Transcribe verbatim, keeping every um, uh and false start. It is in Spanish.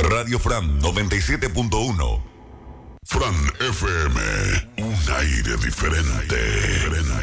Radio Fran noventa y siete punto uno. Fran F M, un aire diferente.